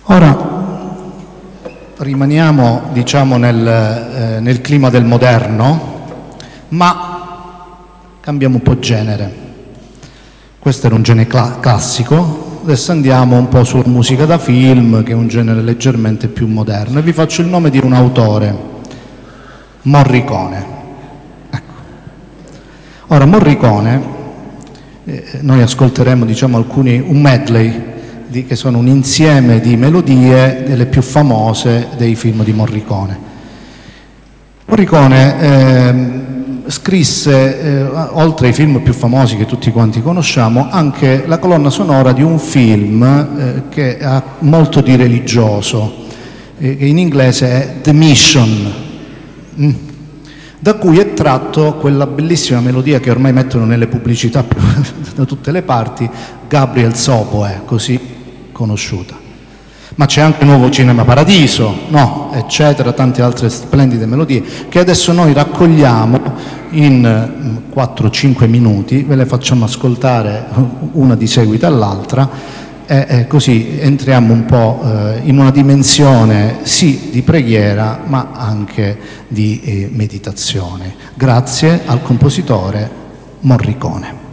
Ora rimaniamo, diciamo, nel clima del moderno, ma cambiamo un po' genere. Questo era un genere classico, adesso andiamo un po' sulla musica da film, che è un genere leggermente più moderno, e vi faccio il nome di un autore, Morricone. Ecco. Ora, Morricone, noi ascolteremo, diciamo, un medley, che sono un insieme di melodie delle più famose dei film di Morricone. Morricone scrisse, oltre ai film più famosi che tutti quanti conosciamo, anche la colonna sonora di un film che ha molto di religioso, che in inglese è The Mission, da cui è tratto quella bellissima melodia che ormai mettono nelle pubblicità da tutte le parti, Gabriel's Oboe, così conosciuta. Ma c'è anche Nuovo Cinema Paradiso, no? Eccetera, tante altre splendide melodie che adesso noi raccogliamo in 4-5 minuti, ve le facciamo ascoltare una di seguito all'altra e così entriamo un po' in una dimensione sì di preghiera ma anche di meditazione. Grazie al compositore Morricone.